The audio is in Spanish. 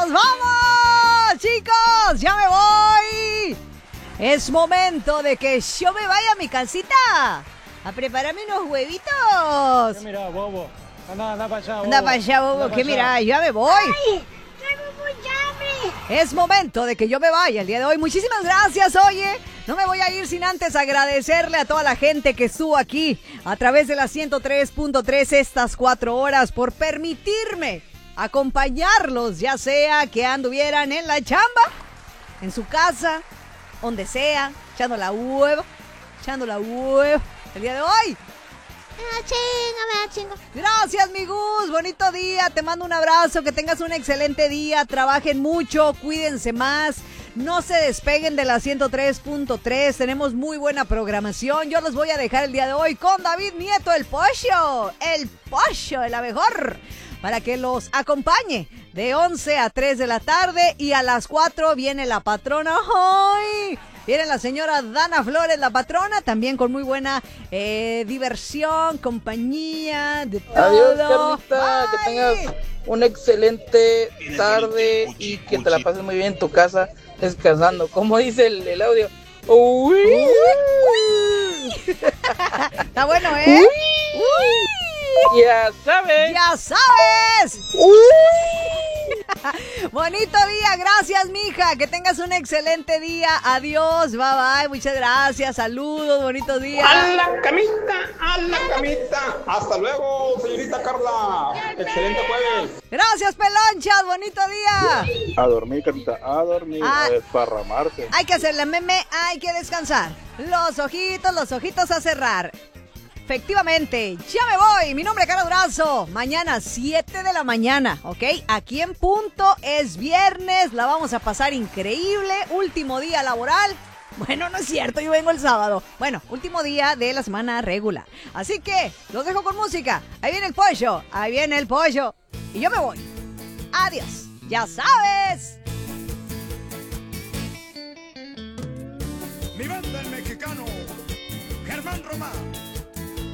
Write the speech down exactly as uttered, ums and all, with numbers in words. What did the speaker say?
¡Nos vamos, chicos! ¡Ya me voy! Es momento de que yo me vaya a mi casita a prepararme unos huevitos. Mira, bobo. Anda, anda para allá, bobo. Anda para allá, bobo, que mira, ya me voy. ¡Ay! ¡Tengo mucha hambre! Es momento de que yo me vaya el día de hoy. Muchísimas gracias, oye. No me voy a ir sin antes agradecerle a toda la gente que estuvo aquí a través de la ciento tres punto tres estas cuatro horas por permitirme acompañarlos, ya sea que anduvieran en la chamba, en su casa, donde sea, echando la hueva, echando la hueva el día de hoy. Me da chingo, me da chingo. Gracias, mi Gus. Bonito día. Te mando un abrazo. Que tengas un excelente día. Trabajen mucho. Cuídense más. No se despeguen de la ciento tres punto tres. Tenemos muy buena programación. Yo los voy a dejar el día de hoy con David Nieto, el pollo. El pollo de la mejor. Para que los acompañe de once a tres de la tarde. Y a las cuatro viene la patrona. ¡Ay! Viene la señora Dana Flores, la patrona, también con muy buena eh, diversión, compañía, de todo. Adiós, Carlita, Bye. que tengas una excelente tarde y que te la pases muy bien en tu casa descansando. Como dice el, el audio. Uy. Uy, uy. Está bueno, ¿eh? Uy. Uy. Ya sabes. Ya sabes. Uy. Bonito día, gracias, mija. Que tengas un excelente día. Adiós, bye bye. Muchas gracias. Saludos, bonito día. A la camita, a la camita. Hasta luego, señorita Carla. Excelente jueves. Gracias, pelonchas. Bonito día. A dormir, Carlita, a dormir, Ah. a desparramarse. Hay que hacer la meme, hay que descansar. Los ojitos, los ojitos a cerrar. Efectivamente, ya me voy. Mi nombre es Cara Durazo. Mañana siete de la mañana, ¿ok? Aquí en punto, es viernes, la vamos a pasar increíble. Último día laboral. Bueno, no es cierto, yo vengo el sábado. Bueno, último día de la semana regular. Así que, los dejo con música. Ahí viene el pollo, ahí viene el pollo. Y yo me voy. Adiós, ya sabes. Mi banda el mexicano, Germán Román.